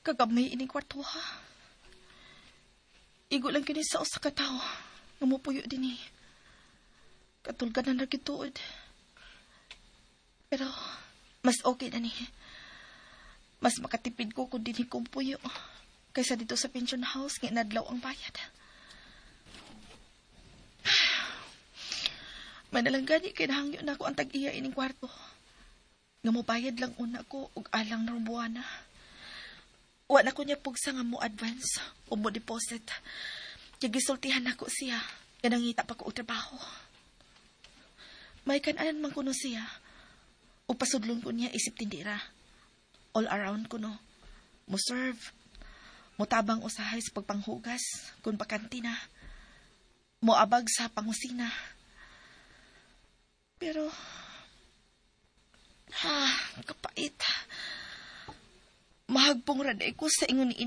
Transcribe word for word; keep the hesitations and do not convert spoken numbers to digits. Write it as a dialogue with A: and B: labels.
A: Kagamay ining kwarto ha. Igo lang kini sa usa ka tawo nga mopuyo dinhi. Katulganan ra gituod. Pero mas okay na ni. Mas makatipid ko kung dinhi ko puyo kaysa dito sa pension house nga nadlaw ang bayad. Manalang gani kay nahangyo na ako ang tag-iya ining kwarto. Nga mo bayad lang una ko og alang ng buwana. Wa na ko niya pugsa nga mo advance o mo deposit. Kaya gisultihan ako siya nga nangita pa ko og trabaho. May kananan man kuno siya. O pasudlon ko niya isip tindira. All around ko no. Mo serve. Mo tabang usahay sa pagpanghugas kung bakanti na. Mo abag sa pangusina. Pero ha, kapait. Mahagpong raday ko sa ingon